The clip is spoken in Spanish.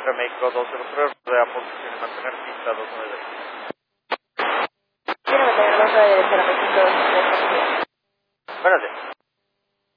México 203, rodea posición y mantener pista 29. Quiero mantener 2 de derecha a la pista 293. Buenos días.